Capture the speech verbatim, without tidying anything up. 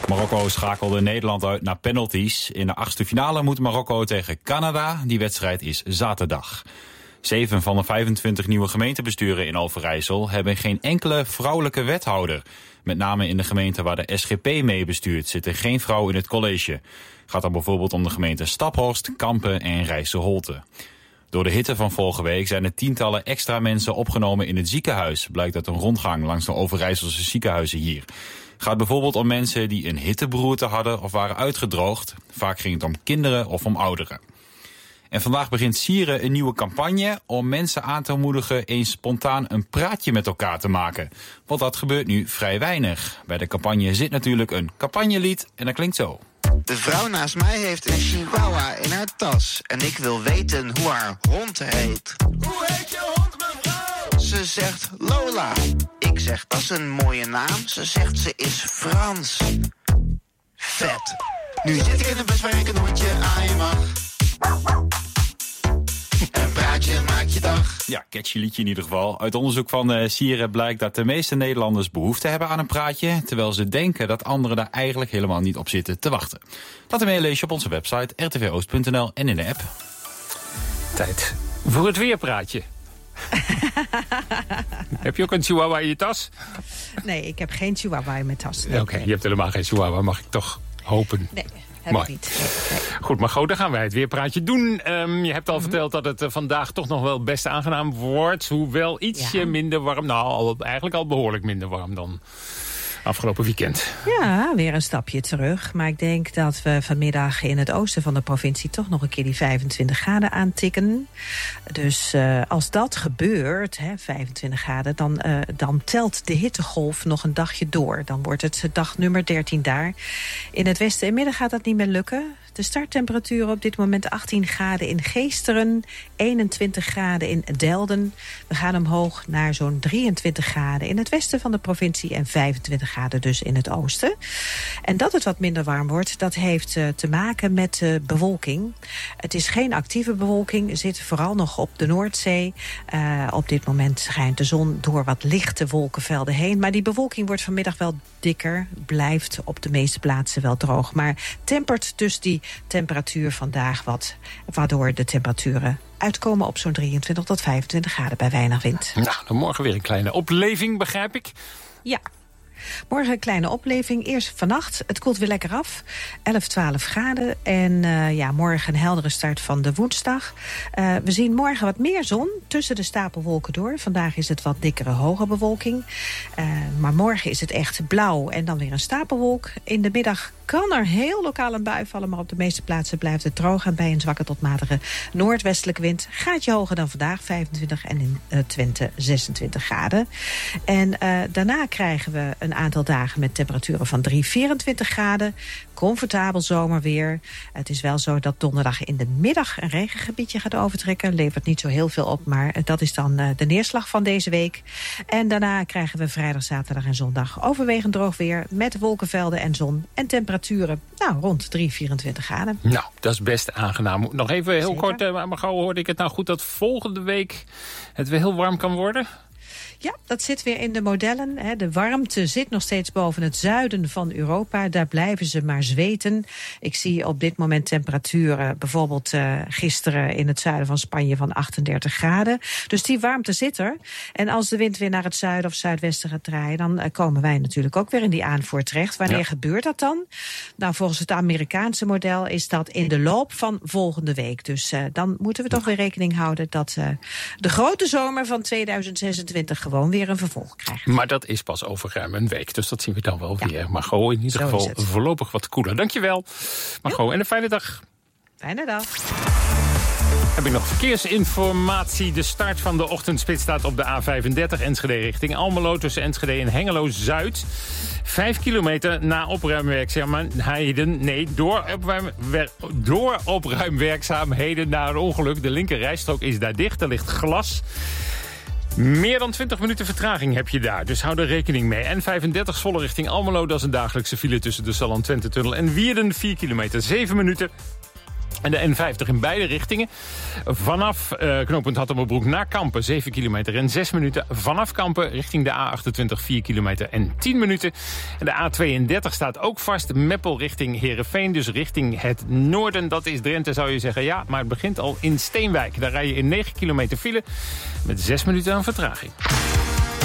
Marokko schakelde Nederland uit naar penalties. In de achtste finale moet Marokko tegen Canada. Die wedstrijd is zaterdag. Zeven van de vijfentwintig nieuwe gemeentebesturen in Overijssel hebben geen enkele vrouwelijke wethouder. Met name in de gemeenten waar de S G P mee bestuurt zit er geen vrouw in het college. Het gaat dan bijvoorbeeld om de gemeenten Staphorst, Kampen en Rijsselholte. Door de hitte van vorige week zijn er tientallen extra mensen opgenomen in het ziekenhuis, blijkt uit een rondgang langs de Overijsselse ziekenhuizen hier. Het gaat bijvoorbeeld om mensen die een hitteberoerte hadden of waren uitgedroogd. Vaak ging het om kinderen of om ouderen. En vandaag begint Sieren een nieuwe campagne om mensen aan te moedigen eens spontaan een praatje met elkaar te maken. Want dat gebeurt nu vrij weinig. Bij de campagne zit natuurlijk een campagnelied en dat klinkt zo. De vrouw naast mij heeft een chihuahua in haar tas. En ik wil weten hoe haar hond heet. Hoe heet je hond, mevrouw? Ze zegt Lola. Ik zeg, dat is een mooie naam. Ze zegt, ze is Frans. Vet. Nu zit ik in een bus waar ik een hondje aan je mag. Een praatje maakt je dag. Ja, catchy liedje in ieder geval. Uit onderzoek van uh, Sieren blijkt dat de meeste Nederlanders behoefte hebben aan een praatje, terwijl ze denken dat anderen daar eigenlijk helemaal niet op zitten te wachten. Laat hem meelezen op onze website r t v oost punt n l en in de app. Tijd voor het weerpraatje. Heb je ook een chihuahua in je tas? Nee, ik heb geen chihuahua in mijn tas. Nee. Oké, okay, je hebt helemaal geen chihuahua, mag ik toch hopen. Nee. Mooi. Niet. Nee. Goed, Margot, dan gaan wij het weerpraatje doen. Um, je hebt al mm-hmm. verteld dat het uh, vandaag toch nog wel best aangenaam wordt. Hoewel ietsje ja. minder warm. Nou, al, eigenlijk al behoorlijk minder warm dan afgelopen weekend. Ja, weer een stapje terug. Maar ik denk dat we vanmiddag in het oosten van de provincie toch nog een keer die vijfentwintig graden aantikken. Dus uh, als dat gebeurt, hè, vijfentwintig graden, dan, uh, dan telt de hittegolf nog een dagje door. Dan wordt het dag nummer dertien daar. In het westen en midden gaat dat niet meer lukken. De starttemperatuur op dit moment achttien graden in Geesteren, eenentwintig graden in Delden. We gaan omhoog naar zo'n drieëntwintig graden in het westen van de provincie en vijfentwintig graden dus in het oosten. En dat het wat minder warm wordt, dat heeft uh, te maken met uh, bewolking. Het is geen actieve bewolking, zit vooral nog op de Noordzee. Uh, op dit moment schijnt de zon door wat lichte wolkenvelden heen. Maar die bewolking wordt vanmiddag wel dikker, blijft op de meeste plaatsen wel droog. Maar tempert dus die temperatuur vandaag wat, waardoor de temperaturen uitkomen op zo'n drieëntwintig tot vijfentwintig graden bij weinig wind. Nou, dan morgen weer een kleine opleving, begrijp ik. Ja. Morgen een kleine opleving. Eerst vannacht. Het koelt weer lekker af. elf, twaalf graden. En uh, ja, morgen een heldere start van de woensdag. Uh, we zien morgen wat meer zon tussen de stapelwolken door. Vandaag is het wat dikkere hoge bewolking. Uh, maar morgen is het echt blauw en dan weer een stapelwolk. In de middag kan er heel lokaal een bui vallen, maar op de meeste plaatsen blijft het droog. En bij een zwakke tot matige noordwestelijke wind gaat je hoger dan vandaag, vijfentwintig en in uh, Twente zesentwintig graden. En uh, daarna krijgen we een aantal dagen met temperaturen van drie, vierentwintig graden. Comfortabel zomerweer. Het is wel zo dat donderdag in de middag een regengebiedje gaat overtrekken. Levert niet zo heel veel op, maar dat is dan uh, de neerslag van deze week. En daarna krijgen we vrijdag, zaterdag en zondag overwegend droog weer met wolkenvelden en zon en temperaturen nou, rond drie, vierentwintig graden. Nou, dat is best aangenaam. Nog even heel Zeker. kort, uh, maar gauw hoorde ik het nou goed dat volgende week het weer heel warm kan worden? Ja, dat zit weer in de modellen. Hè. De warmte zit nog steeds boven het zuiden van Europa. Daar blijven ze maar zweten. Ik zie op dit moment temperaturen, bijvoorbeeld uh, gisteren in het zuiden van Spanje van achtendertig graden. Dus die warmte zit er. En als de wind weer naar het zuiden of zuidwesten gaat draaien, dan uh, komen wij natuurlijk ook weer in die aanvoer terecht. Wanneer ja. gebeurt dat dan? Nou, volgens het Amerikaanse model is dat in de loop van volgende week. Dus uh, dan moeten we toch weer rekening houden dat uh, de grote zomer van tweeduizend zesentwintig gewoon weer een vervolg krijgt. Maar dat is pas over ruim een week, dus dat zien we dan wel ja. weer. Margot, in ieder Zo geval voorlopig wat koeler. Dankjewel, Margot, en een fijne dag. Fijne dag. Heb ik nog verkeersinformatie. De start van de ochtendspits staat op de A vijfendertig Enschede richting Almelo tussen Enschede en Hengelo-Zuid. Vijf kilometer na opruimwerkzaamheden. Nee, door, opruim, door opruimwerkzaamheden na een ongeluk. De linker rijstrook is daar dicht. Er ligt glas. Meer dan twintig minuten vertraging heb je daar, dus hou er rekening mee. N vijfendertig Zwolle richting Almelo, dat is een dagelijkse file tussen de Salland-Twente-tunnel en Wierden. vier kilometer, zeven minuten. En de N vijftig in beide richtingen. Vanaf uh, knooppunt Hattemerbroek naar Kampen zeven kilometer en zes minuten. Vanaf Kampen richting de A achtentwintig vier kilometer en tien minuten. En de A tweeëndertig staat ook vast. Meppel richting Heerenveen, dus richting het noorden. Dat is Drenthe, zou je zeggen. Ja, maar het begint al in Steenwijk. Daar rij je in negen kilometer file met zes minuten aan vertraging.